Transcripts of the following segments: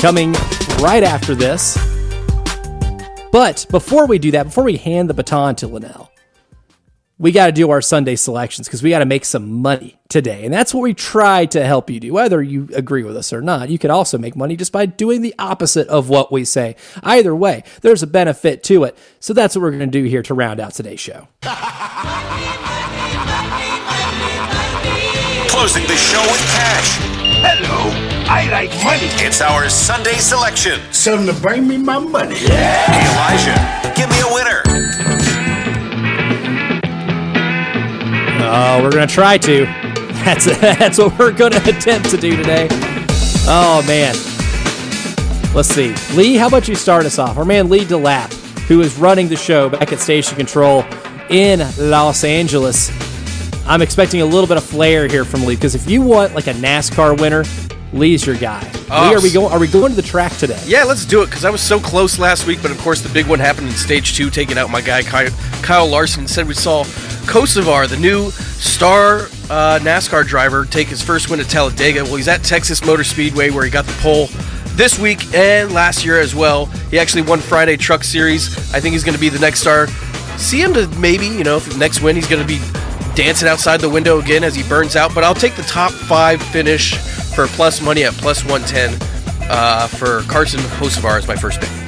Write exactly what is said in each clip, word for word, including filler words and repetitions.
coming right after this. But before we do that, before we hand the baton to Linnell, we got to do our Sunday selections because we got to make some money today. And that's what we try to help you do. Whether you agree with us or not, you can also make money just by doing the opposite of what we say. Either way, there's a benefit to it. So that's what we're going to do here to round out today's show. Closing the show with cash. Hello, I like money. It's our Sunday selection. Something to bring me my money. Yeah. Hey, Elijah, give me a winner. Oh, we're going to try to. That's that's what we're going to attempt to do today. Oh, man. Let's see. Lee, how about you start us off? Our man Lee DeLapp, who is running the show back at Station Control in Los Angeles. I'm expecting a little bit of flair here from Lee, because if you want like a NASCAR winner, Lee's your guy. Oh, Lee, are we going? Are we going to the track today? Yeah, let's do it, because I was so close last week, but of course the big one happened in Stage two, taking out my guy Kyle, Kyle Larson. Instead, we saw Kosovar, the new star uh, NASCAR driver, take his first win at Talladega. Well, he's at Texas Motor Speedway, where he got the pole this week and last year as well. He actually won Friday Truck Series. I think he's going to be the next star. See him to maybe, you know, if the next win, he's going to be dancing outside the window again as he burns out. But I'll take the top five finish for plus money at plus one ten uh, for Carson Hocevar as my first pick.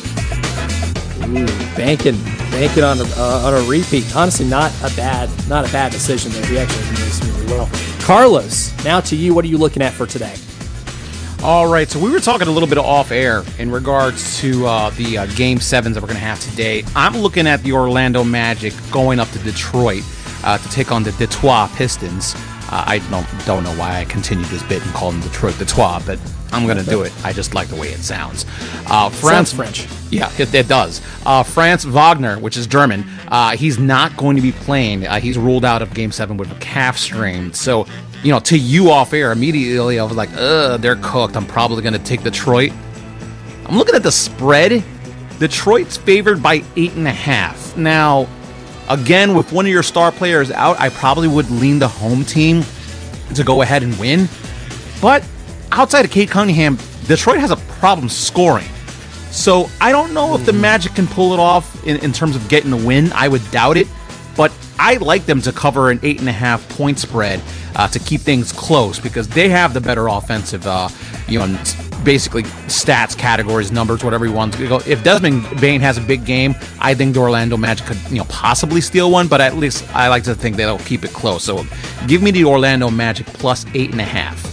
Ooh, banking, banking on a, uh, on a repeat. Honestly, not a bad, not a bad decision there. He actually did this really well. Carlos, now to you. What are you looking at for today? All right, so we were talking a little bit off air in regards to uh, the uh, Game sevens that we're going to have today. I'm looking at the Orlando Magic going up to Detroit uh, to take on the Detroit Pistons. Uh, I don't don't know why I continued this bit and called them Detroit Detroit, but I'm going to do it. I just like the way it sounds. Uh, France, sounds French. Yeah, it, it does. Uh, Franz Wagner, which is German, uh, he's not going to be playing. Uh, he's ruled out of Game seven with a calf strain. So, you know, to you off air, immediately I was like, ugh, they're cooked. I'm probably going to take Detroit. I'm looking at the spread. Detroit's favored by eight and a half. Now, again, with one of your star players out, I probably would lean the home team to go ahead and win. But outside of Kate Cunningham, Detroit has a problem scoring. So I don't know if the Magic can pull it off in, in terms of getting the win. I would doubt it. But I like them to cover an eight and a half point spread uh, to keep things close, because they have the better offensive, uh, you know, basically stats, categories, numbers, whatever you want to go. If Desmond Bane has a big game, I think the Orlando Magic could, you know, possibly steal one, but at least I like to think they'll keep it close. So give me the Orlando Magic plus eight and a half.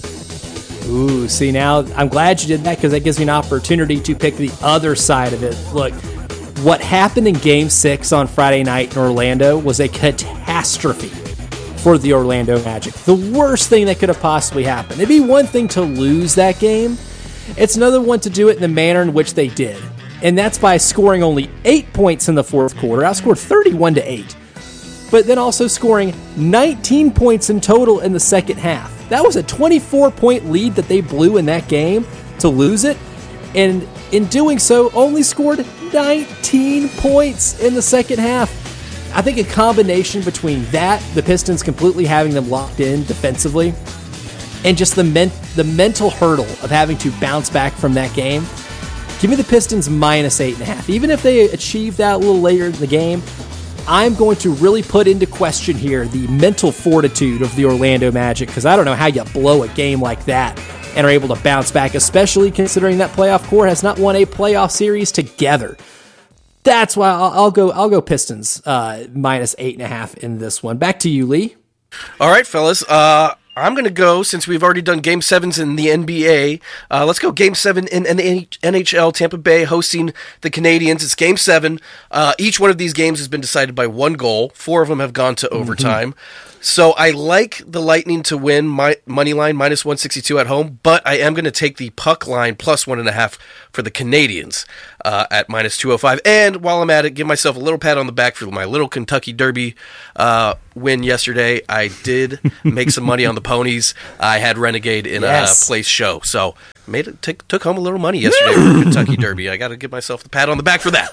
Ooh, see, now I'm glad you did that, because that gives me an opportunity to pick the other side of it. Look, what happened in Game six on Friday night in Orlando was a catastrophe for the Orlando Magic. The worst thing that could have possibly happened. It'd be one thing to lose that game. It's another one to do it in the manner in which they did. And that's by scoring only eight points in the fourth quarter, outscored thirty-one to eight. But then also scoring nineteen points in total in the second half. That was a twenty-four point lead that they blew in that game to lose it. And in doing so, only scored nineteen points in the second half. I think a combination between that, the Pistons completely having them locked in defensively, and just the men- the mental hurdle of having to bounce back from that game. Give me the Pistons minus eight and a half. Even if they achieve that a little later in the game, I'm going to really put into question here the mental fortitude of the Orlando Magic, because I don't know how you blow a game like that and are able to bounce back, especially considering that playoff core has not won a playoff series together. That's why I'll, I'll go. I'll go Pistons uh, minus eight and a half in this one. Back to you, Lee. All right, fellas. Uh, I'm going to go, since we've already done Game sevens in the N B A, uh, let's go Game seven in N H L. Tampa Bay hosting the Canadiens. It's Game seven. Uh, each one of these games has been decided by one goal. Four of them have gone to overtime. Mm-hmm. So I like the Lightning to win my money line minus one sixty-two at home, but I am going to take the puck line plus one and a half for the Canadiens uh, at minus two oh five. And while I'm at it, give myself a little pat on the back for my little Kentucky Derby uh, win yesterday. I did make some money on the ponies. I had Renegade in yes. a place show, so made it t- took home a little money yesterday for Kentucky Derby. I got to give myself the pat on the back for that.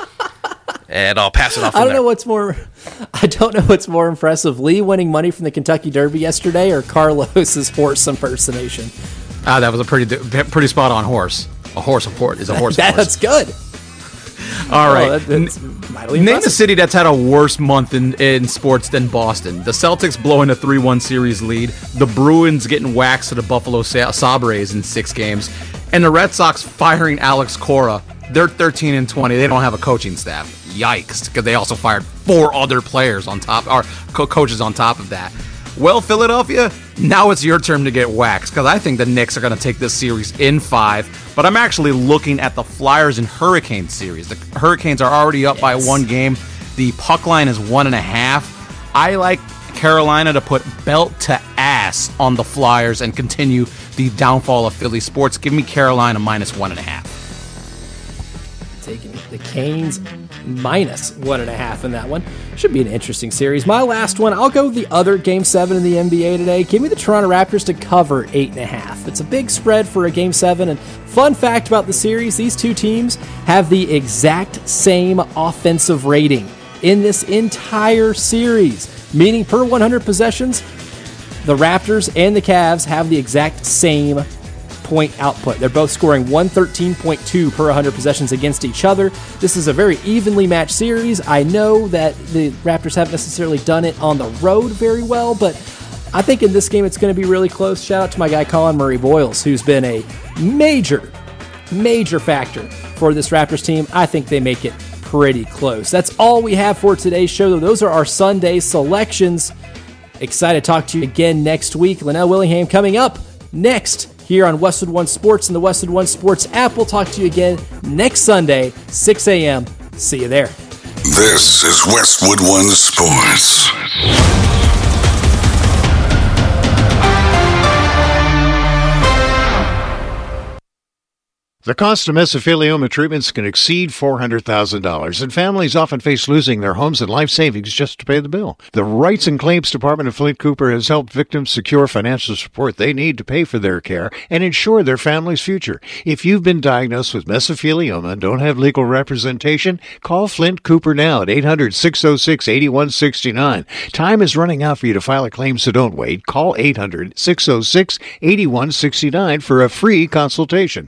And I'll pass it off. I don't there. know what's more. I don't know what's more impressive: Lee winning money from the Kentucky Derby yesterday, or Carlos's horse impersonation. Ah, that was a pretty pretty spot on horse. A horse a port is a horse. A That's horse. good. All right. Oh, that, that's mightily Name impressive. a city that's had a worse month in, in sports than Boston. The Celtics blowing a three one series lead. The Bruins getting waxed to the Buffalo Sa- Sabres in six games. And the Red Sox firing Alex Cora. They're thirteen and twenty. They don't have a coaching staff. Yikes. Because they also fired four other players on top, or co- coaches on top of that. Well, Philadelphia, now it's your turn to get waxed, because I think the Knicks are going to take this series in five, but I'm actually looking at the Flyers and Hurricanes series. The Hurricanes are already up yes. by one game. The puck line is one and a half. I like Carolina to put belt to ass on the Flyers and continue the downfall of Philly sports. Give me Carolina minus one and a half. Taking the Canes minus one and a half in that one. Should be an interesting series. My last one, I'll go the other game seven in the N B A today. Give me the Toronto Raptors to cover eight and a half. It's a big spread for a game seven. And fun fact about the series, these two teams have the exact same offensive rating in this entire series. Meaning per one hundred possessions, the Raptors and the Cavs have the exact same point output. They're both scoring one thirteen point two per one hundred possessions against each other. This is a very evenly matched series. I know that the Raptors haven't necessarily done it on the road very well, but I think in this game it's going to be really close. Shout out to my guy Colin Murray Boyles, who's been a major, major factor for this Raptors team. I think they make it pretty close. That's all we have for today's show. Those are our Sunday selections. Excited to talk to you again next week. Linnell Willingham coming up next here on Westwood One Sports and the Westwood One Sports app. We'll talk to you again next Sunday, six a.m. See you there. This is Westwood One Sports. The cost of mesothelioma treatments can exceed four hundred thousand dollars, and families often face losing their homes and life savings just to pay the bill. The Rights and Claims Department of Flint Cooper has helped victims secure financial support they need to pay for their care and ensure their family's future. If you've been diagnosed with mesothelioma and don't have legal representation, call Flint Cooper now at eight hundred, six oh six, eight one six nine. Time is running out for you to file a claim, so don't wait. Call eight hundred, six oh six, eight one six nine for a free consultation.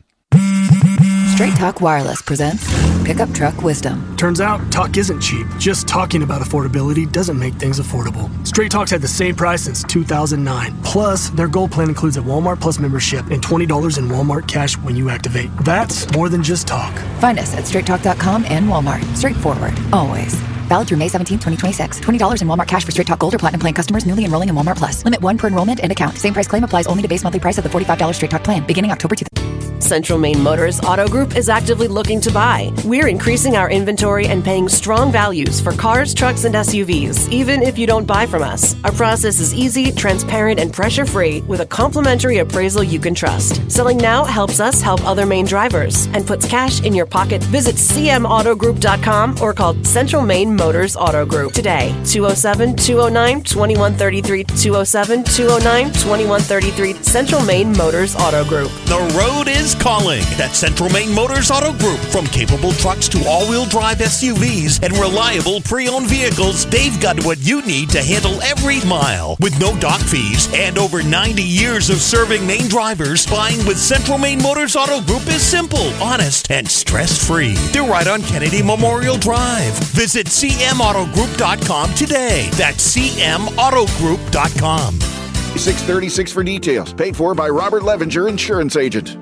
Straight Talk Wireless presents Pickup Truck Wisdom. Turns out, talk isn't cheap. Just talking about affordability doesn't make things affordable. Straight Talk's had the same price since two thousand nine. Plus, their Gold plan includes a Walmart Plus membership and twenty dollars in Walmart cash when you activate. That's more than just talk. Find us at straight talk dot com and Walmart. Straightforward, always. Valid through May seventeenth, twenty twenty-six. twenty dollars in Walmart cash for Straight Talk Gold or Platinum plan customers newly enrolling in Walmart Plus. Limit one per enrollment and account. Same price claim applies only to base monthly price of the forty-five dollars Straight Talk plan, beginning October two thousand. Central Maine Motors Auto Group is actively looking to buy. We're increasing our inventory and paying strong values for cars, trucks, and S U Vs, even if you don't buy from us. Our process is easy, transparent, and pressure-free with a complimentary appraisal you can trust. Selling now helps us help other Maine drivers and puts cash in your pocket. Visit c m auto group dot com or call Central Maine Motors Auto Group today. two oh seven, two oh nine, two one three three. two oh seven, two oh nine, two one three three. Central Maine Motors Auto Group. The road is calling at Central Maine Motors Auto Group. From capable trucks to all-wheel drive S U Vs and reliable pre-owned vehicles, they've got what you need to handle every mile. With no dock fees and over ninety years of serving Maine drivers, buying with Central Maine Motors Auto Group is simple, honest, and stress-free. They're right on Kennedy Memorial Drive. Visit c m auto group dot com today. That's c m auto group dot com. six thirty-six for details. Paid for by Robert Levenger, insurance agent.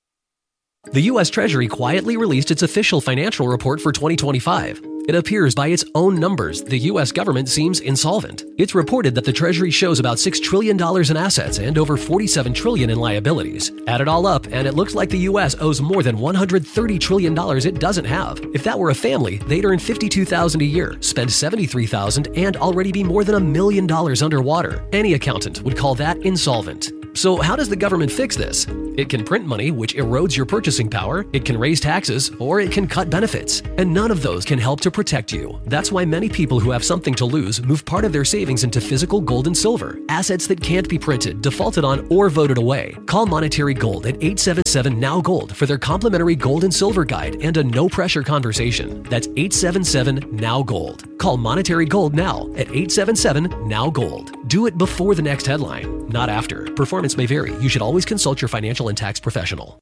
The U S Treasury quietly released its official financial report for twenty twenty-five. It appears by its own numbers, the U S government seems insolvent. It's reported that the Treasury shows about six trillion dollars in assets and over forty-seven trillion dollars in liabilities. Add it all up, and it looks like the U S owes more than one hundred thirty trillion dollars it doesn't have. If that were a family, they'd earn fifty-two thousand dollars a year, spend seventy-three thousand dollars, and already be more than a million dollars underwater. Any accountant would call that insolvent. So how does the government fix this? It can print money, which erodes your purchasing power, it can raise taxes, or it can cut benefits. And none of those can help to protect you. That's why many people who have something to lose move part of their savings into physical gold and silver, assets that can't be printed, defaulted on, or voted away. Call Monetary Gold at eight seven seven, N O W Gold for their complimentary gold and silver guide and a no-pressure conversation. That's eight seven seven, N O W Gold. Call Monetary Gold now at eight seven seven, N O W Gold. Do it before the next headline, not after. Performance requirements may vary. You should always consult your financial and tax professional.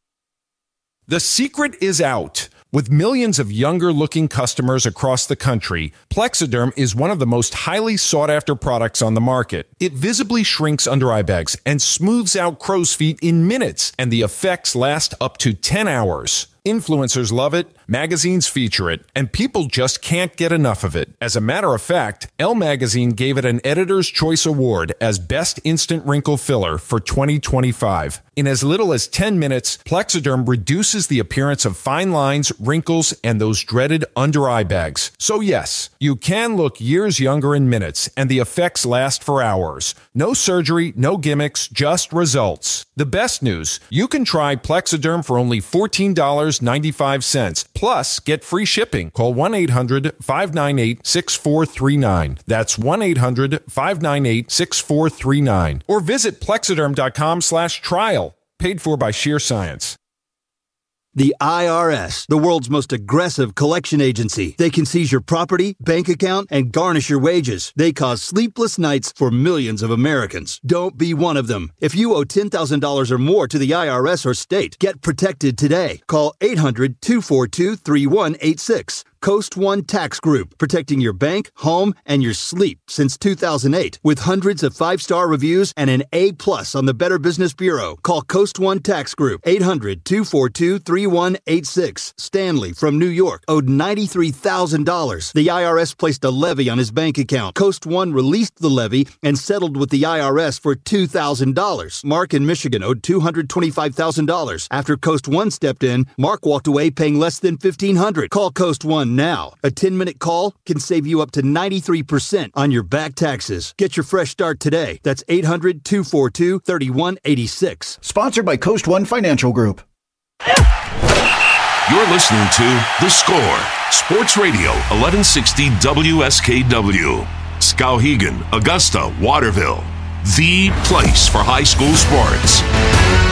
The secret is out. With millions of younger-looking customers across the country, Plexiderm is one of the most highly sought-after products on the market. It visibly shrinks under-eye bags and smooths out crow's feet in minutes, and the effects last up to ten hours. Influencers love it, magazines feature it, and people just can't get enough of it. As a matter of fact, Elle Magazine gave it an Editor's Choice Award as Best Instant Wrinkle Filler for twenty twenty-five. In as little as ten minutes, Plexiderm reduces the appearance of fine lines, wrinkles, and those dreaded under-eye bags. So yes, you can look years younger in minutes, and the effects last for hours. No surgery, no gimmicks, just results. The best news, you can try Plexiderm for only fourteen dollars and ninety-five cents. Plus, get free shipping. Call one eight hundred five nine eight six four three nine. That's one eight hundred five nine eight six four three nine. Or visit plexiderm.com slash trial. Paid for by Sheer Science. The I R S, the world's most aggressive collection agency. They can seize your property, bank account, and garnish your wages. They cause sleepless nights for millions of Americans. Don't be one of them. If you owe ten thousand dollars or more to the I R S or state, get protected today. Call eight hundred two four two three one eight six. Coast One Tax Group, protecting your bank, home, and your sleep since two thousand eight. With hundreds of five-star reviews and an A plus on the Better Business Bureau. Call Coast One Tax Group, eight hundred two four two three one eight six. Stanley from New York owed ninety-three thousand dollars. The I R S placed a levy on his bank account. Coast One released the levy and settled with the I R S for two thousand dollars. Mark in Michigan owed two hundred twenty-five thousand dollars. After Coast One stepped in, Mark walked away paying less than fifteen hundred dollars. Call Coast One now. A ten-minute call can save you up to ninety-three percent on your back taxes. Get your fresh start today. That's eight hundred two four two three one eight six. Sponsored by Coast One Financial Group. You're listening to The Score, Sports Radio, eleven sixty W S K W. Skowhegan, Augusta, Waterville. The place for high school sports.